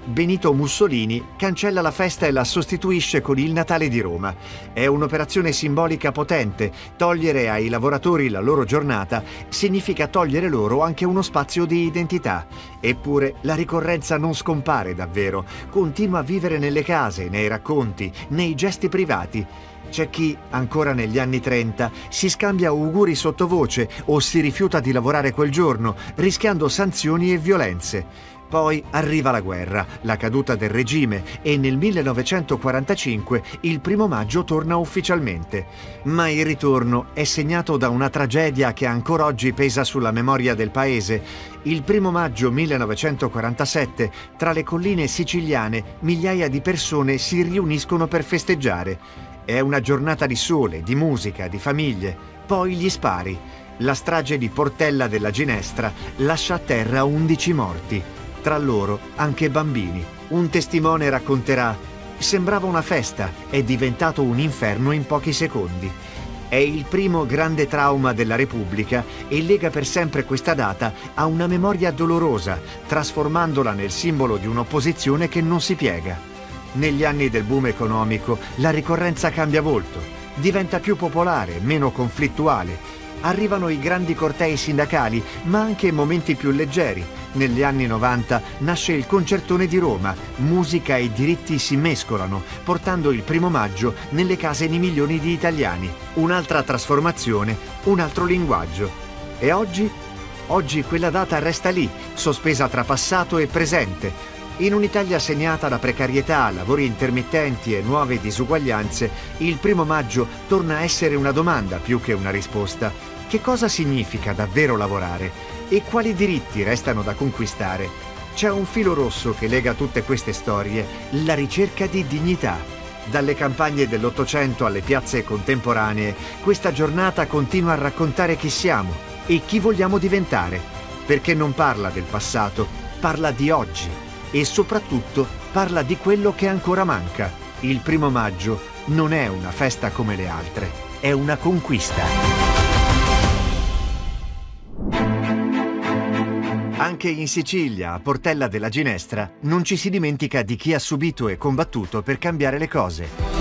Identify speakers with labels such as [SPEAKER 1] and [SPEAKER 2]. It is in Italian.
[SPEAKER 1] Benito Mussolini cancella la festa e la sostituisce con il Natale di Roma. È un'operazione simbolica potente. Togliere ai lavoratori la loro giornata significa togliere loro anche uno spazio di identità. Eppure la ricorrenza non scompare davvero. Continua a vivere nelle case, nei racconti, nei gesti privati. C'è chi, ancora negli anni 30, si scambia auguri sottovoce o si rifiuta di lavorare quel giorno, rischiando sanzioni e violenze. Poi arriva la guerra, la caduta del regime e nel 1945 il 1° maggio torna ufficialmente. Ma il ritorno è segnato da una tragedia che ancora oggi pesa sulla memoria del paese. Il 1° maggio 1947, tra le colline siciliane, migliaia di persone si riuniscono per festeggiare. È una giornata di sole, di musica, di famiglie. Poi gli spari. La strage di Portella della Ginestra lascia a terra 11 morti. Tra loro anche bambini. Un testimone racconterà: sembrava una festa, è diventato un inferno in pochi secondi. È il primo grande trauma della Repubblica e lega per sempre questa data a una memoria dolorosa, trasformandola nel simbolo di un'opposizione che non si piega. Negli anni del boom economico la ricorrenza cambia volto, diventa più popolare, meno conflittuale. Arrivano i grandi cortei sindacali, ma anche momenti più leggeri. Negli anni 90 nasce il Concertone di Roma, musica e diritti si mescolano, portando il 1° maggio nelle case di milioni di italiani. Un'altra trasformazione, un altro linguaggio. E oggi? Oggi quella data resta lì, sospesa tra passato e presente. In un'Italia segnata da precarietà, lavori intermittenti e nuove disuguaglianze, il 1° maggio torna a essere una domanda più che una risposta. Che cosa significa davvero lavorare? E quali diritti restano da conquistare? C'è un filo rosso che lega tutte queste storie: la ricerca di dignità. Dalle campagne dell'Ottocento alle piazze contemporanee, questa giornata continua a raccontare chi siamo e chi vogliamo diventare. Perché non parla del passato, parla di oggi. E soprattutto parla di quello che ancora manca. Il 1° maggio non è una festa come le altre, è una conquista. Anche in Sicilia, a Portella della Ginestra, non ci si dimentica di chi ha subito e combattuto per cambiare le cose.